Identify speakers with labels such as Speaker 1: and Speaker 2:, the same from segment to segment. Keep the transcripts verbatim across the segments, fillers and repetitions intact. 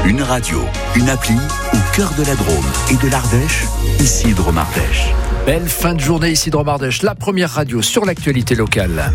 Speaker 1: Une radio, une appli au cœur de la Drôme et de l'Ardèche, ici Drôme Ardèche.
Speaker 2: Belle fin de journée ici Drôme Ardèche, la première radio sur l'actualité locale.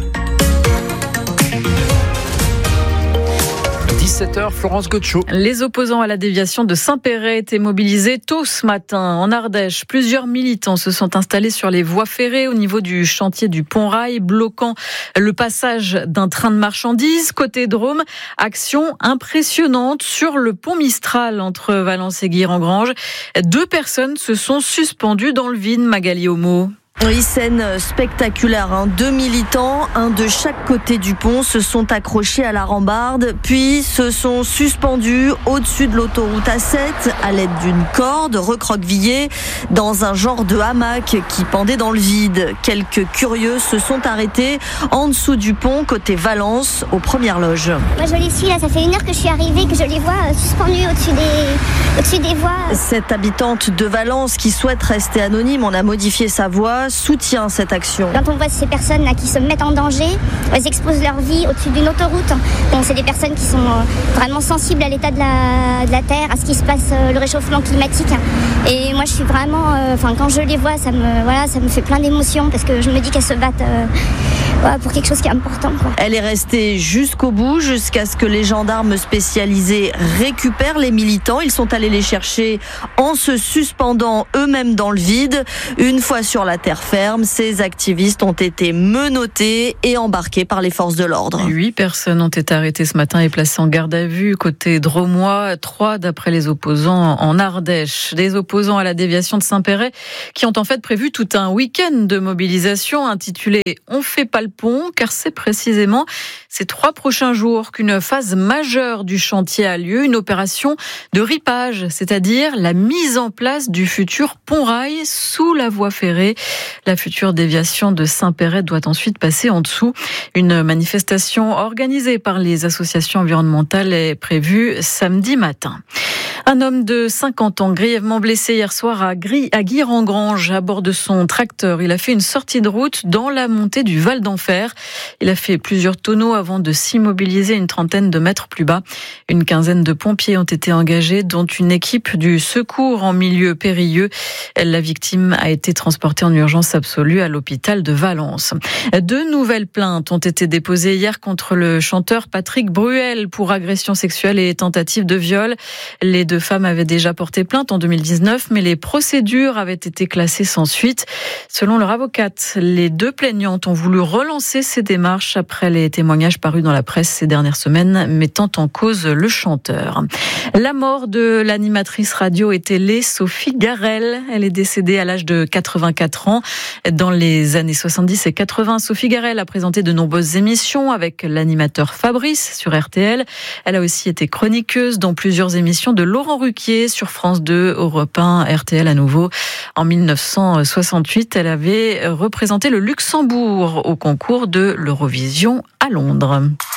Speaker 2: dix-sept heures, Florence Gaucho.
Speaker 3: Les opposants à la déviation de Saint-Péret étaient mobilisés tôt ce matin en Ardèche. Plusieurs militants se sont installés sur les voies ferrées au niveau du chantier du Pont-Rail, bloquant le passage d'un train de marchandises. Côté Drôme, action impressionnante sur le pont Mistral entre Valence et Guiret-en-Grange. Deux personnes se sont suspendues dans le vide, Magali Homo.
Speaker 4: Oui, scène spectaculaire. Hein. Deux militants, un de chaque côté du pont, se sont accrochés à la rambarde, puis se sont suspendus au-dessus de l'autoroute A sept à l'aide d'une corde recroquevillée dans un genre de hamac qui pendait dans le vide. Quelques curieux se sont arrêtés en dessous du pont, côté Valence, aux premières loges.
Speaker 5: Moi, je les suis là, ça fait une heure que je suis arrivée, que je les vois suspendus au-dessus des, au-dessus des voies.
Speaker 4: Cette habitante de Valence qui souhaite rester anonyme, on a modifié sa voix, soutient cette action.
Speaker 5: Quand on voit ces personnes là qui se mettent en danger, elles exposent leur vie au-dessus d'une autoroute. Bon, c'est des personnes qui sont vraiment sensibles à l'état de la, de la terre, à ce qui se passe, le réchauffement climatique. Et moi, je suis vraiment, enfin, euh, quand je les vois, ça me, voilà, ça me fait plein d'émotions parce que je me dis qu'elles se battent euh, voilà, pour quelque chose qui est important, quoi.
Speaker 4: Elle est restée jusqu'au bout, jusqu'à ce que les gendarmes spécialisés récupèrent les militants. Ils sont allés les chercher en se suspendant eux-mêmes dans le vide. Une fois sur la terre ferme, ces activistes ont été menottés et embarqués par les forces de l'ordre.
Speaker 3: Huit personnes ont été arrêtées ce matin et placées en garde à vue côté Dromois, trois d'après les opposants en Ardèche. Des opposants à la déviation de Saint-Péret qui ont en fait prévu tout un week-end de mobilisation intitulé « On fait pas le pont » car c'est précisément ces trois prochains jours qu'une phase majeure du chantier a lieu, une opération de ripage, c'est-à-dire la mise en place du futur pont-rail sous la voie ferrée. La future déviation de Saint-Péret doit ensuite passer en dessous. Une manifestation organisée par les associations environnementales est prévue samedi matin. Un homme de cinquante ans, grièvement blessé hier soir à Guiret-en-Grange à bord de son tracteur. Il a fait une sortie de route dans la montée du Val d'Enfer. Il a fait plusieurs tonneaux avant de s'immobiliser une trentaine de mètres plus bas. Une quinzaine de pompiers ont été engagés, dont une équipe du secours en milieu périlleux. La victime a été transportée en urgence absolue à l'hôpital de Valence. Deux nouvelles plaintes ont été déposées hier contre le chanteur Patrick Bruel pour agression sexuelle et tentative de viol. Les deux femmes avaient déjà porté plainte en deux mille dix-neuf, mais les procédures avaient été classées sans suite. Selon leur avocate, les deux plaignantes ont voulu relancer ces démarches après les témoignages parus dans la presse ces dernières semaines, mettant en cause le chanteur. La mort de l'animatrice radio et télé Sophie Garel. Elle est décédée à l'âge de quatre-vingt-quatre ans. Dans les années soixante-dix et quatre-vingts, Sophie Garel a présenté de nombreuses émissions avec l'animateur Fabrice sur R T L. Elle a aussi été chroniqueuse dans plusieurs émissions de Laurent Ruquier sur France deux, Europe un, R T L à nouveau. En mille neuf cent soixante-huit, elle avait représenté le Luxembourg au concours de l'Eurovision à Londres.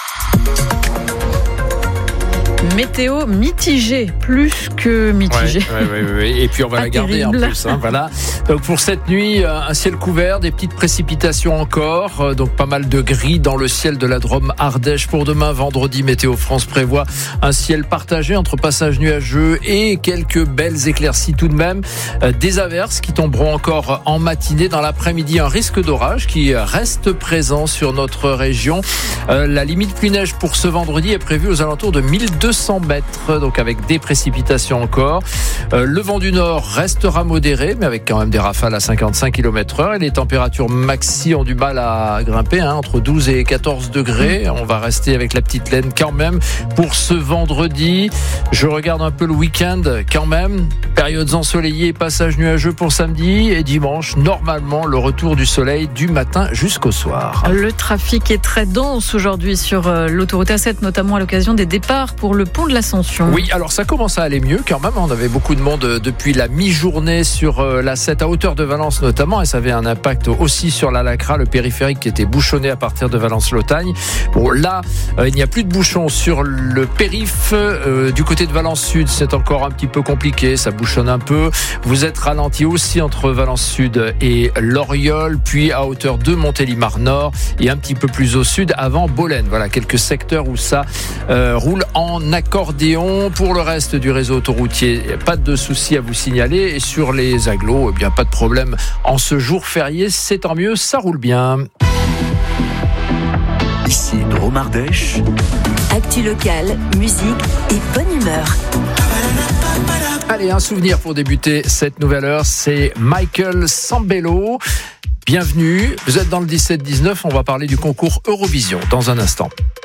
Speaker 3: Météo mitigée, plus que mitigée.
Speaker 2: Ouais, ouais, ouais, ouais. Et puis on va
Speaker 3: Pas
Speaker 2: la garder
Speaker 3: terrible.
Speaker 2: en plus. Hein, voilà. Donc pour cette nuit, un ciel couvert, des petites précipitations encore. Donc pas mal de gris dans le ciel de la Drôme Ardèche. Pour demain, vendredi, Météo France prévoit un ciel partagé entre passages nuageux et quelques belles éclaircies tout de même. Des averses qui tomberont encore en matinée. Dans l'après-midi, un risque d'orage qui reste présent sur notre région. La limite pluie-neige pour ce vendredi est prévue aux alentours de mille deux cents mètres, donc avec des précipitations encore. Euh, le vent du nord restera modéré, mais avec quand même des rafales à cinquante-cinq kilomètres heure, et les températures maxi ont du mal à grimper, hein, entre douze et quatorze degrés. On va rester avec la petite laine quand même pour ce vendredi. Je regarde un peu le week-end quand même. Périodes ensoleillées, passages nuageux pour samedi et dimanche. Normalement, le retour du soleil du matin jusqu'au soir.
Speaker 3: Le trafic est très dense aujourd'hui sur l'autoroute A sept, notamment à l'occasion des départs pour le pont de l'Ascension.
Speaker 2: Oui, alors ça commence à aller mieux quand même. On avait beaucoup de monde depuis la mi-journée sur l'A sept à hauteur de Valence notamment, et ça avait un impact aussi sur la Lacra, le périphérique qui était bouchonné à partir de Valence-Lotagne. Bon, là, euh, il n'y a plus de bouchons sur le périph. Euh, du côté de Valence Sud, c'est encore un petit peu compliqué, ça bouchonne un peu. Vous êtes ralenti aussi entre Valence Sud et Loriol, puis à hauteur de Montélimar Nord et un petit peu plus au sud avant Bolène. Voilà quelques secteurs où ça euh, roule en accéléré. l'accordéon. Pour le reste du réseau autoroutier, pas de soucis à vous signaler. Et sur les agglos, eh bien, pas de problème. En ce jour férié, c'est tant mieux, ça roule bien.
Speaker 1: Ici Drôme Ardèche.
Speaker 6: Actu locale, musique et bonne humeur.
Speaker 2: Allez, un souvenir pour débuter cette nouvelle heure, c'est Michael Sambello. Bienvenue, vous êtes dans le dix-sept dix-neuf, on va parler du concours Eurovision dans un instant.